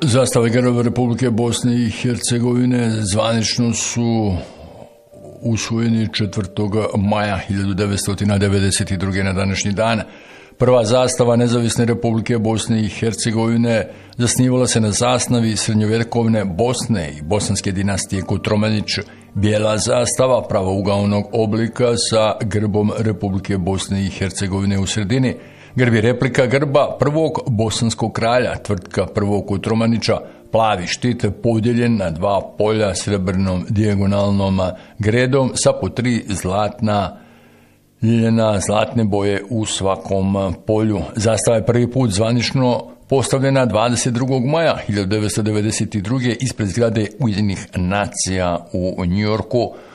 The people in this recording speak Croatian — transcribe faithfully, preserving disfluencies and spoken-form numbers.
Zastava i grb Republike Bosne i Hercegovine zvanično su usvojeni četvrtog maja hiljadu devetsto devedeset druge na današnji dan. Prva zastava Nezavisne Republike Bosne i Hercegovine zasnivala se na zasnovi srednjovjekovne Bosne i bosanske dinastije Kotromanić. Bijela zastava pravougaonog oblika sa grbom Republike Bosne i Hercegovine u sredini. Grb je replika grba prvog bosanskog kralja, tvrtka prvog Kotromanića, plavi štit podijeljen na dva polja srebrnom dijagonalnom gredom sa po tri zlatna ljiljena zlatne boje u svakom polju. Zastava je prvi put zvanično postavljena dvadeset drugog maja hiljadu devetsto devedeset druge ispred zgrade Ujedinjenih nacija u Njujorku.